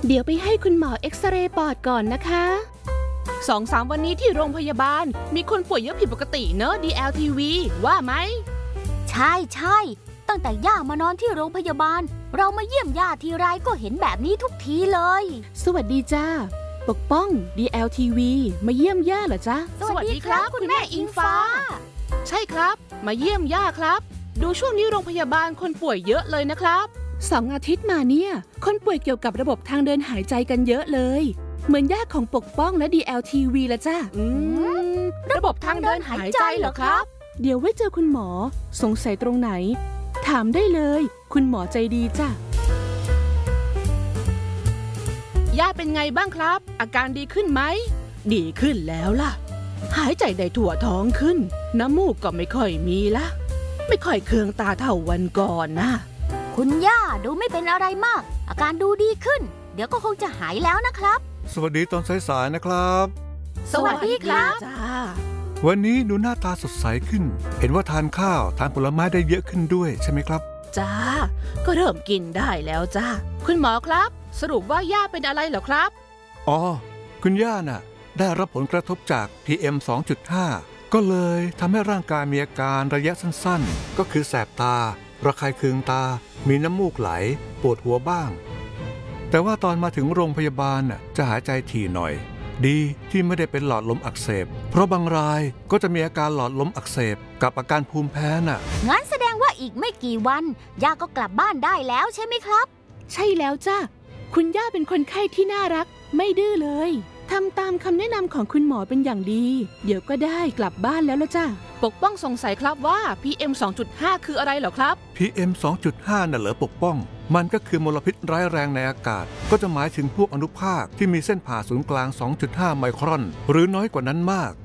เดี๋ยวไปให้คุณหมอเอ็กซเรย์ปอดก่อนนะคะ2-3 วันนี้ที่โรงพยาบาลมีคนป่วยเยอะผิดปกติเนอะ DLTV ว่าไหมใช่ตั้งแต่ย่ามานอนที่โรงพยาบาลเรามาเยี่ยมย่าทีไรก็เห็นแบบนี้ทุกทีเลยสวัสดีจ้าปกป้อง DLTV มาเยี่ยมย่าเหรอจ๊ะสวัสดีครับคุณแม่อิงฟ้าใช่ครับมาเยี่ยมย่าครับดูช่วงนี้โรงพยาบาลคนป่วยเยอะเลยนะครับ2 อาทิตย์มาเนี่ยคนป่วยเกี่ยวกับระบบทางเดินหายใจกันเยอะเลยเหมือนย่าของปกป้องและ DLTV ละจ้ะระบบทางเดินหายใจเหรอครับเดี๋ยวไว้เจอคุณหมอสงสัยตรงไหนถามได้เลยคุณหมอใจดีจ้ะย่าเป็นไงบ้างครับอาการดีขึ้นไหมดีขึ้นแล้วล่ะหายใจได้ทั่วท้องขึ้นน้ำมูกก็ไม่ค่อยมีละไม่ค่อยเคืองตาเท่าวันก่อนนะคุณย่าดูไม่เป็นอะไรมากอาการดูดีขึ้นเดี๋ยวก็คงจะหายแล้วนะครับสวัสดีตอนสายๆนะครับสวัสดีครับจ้าวันนี้ดูหน้าตาสดใสขึ้นเห็นว่าทานข้าวทานผลไม้ได้เยอะขึ้นด้วยใช่ไหมครับจ้าก็เริ่มกินได้แล้วจ้าคุณหมอครับสรุปว่าย่าเป็นอะไรเหรอครับอ๋อคุณย่าน่ะได้รับผลกระทบจาก PM 2.5 ก็เลยทำให้ร่างกายมีอาการระยะสั้นๆก็คือแสบตาระคายเคืองตามีน้ำมูกไหลปวดหัวบ้างแต่ว่าตอนมาถึงโรงพยาบาลน่ะจะหายใจถี่หน่อยดีที่ไม่ได้เป็นหลอดลมอักเสบเพราะบางรายก็จะมีอาการหลอดลมอักเสบกับอาการภูมิแพ้น่ะงั้นแสดงว่าอีกไม่กี่วันย่าก็กลับบ้านได้แล้วใช่ไหมครับใช่แล้วจ้าคุณย่าเป็นคนไข้ที่น่ารักไม่ดื้อเลยทำตามคำแนะนำของคุณหมอเป็นอย่างดีเดี๋ยวก็ได้กลับบ้านแล้วละจ้าปกป้องสงสัยครับว่า PM 2.5 คืออะไรเหรอครับ PM 2.5 น่ะเหรอปกป้องมันก็คือมลพิษร้ายแรงในอากาศก็จะหมายถึงพวกอนุภาคที่มีเส้นผ่าศูนย์กลาง 2.5 ไมครอนหรือน้อยกว่านั้นมาก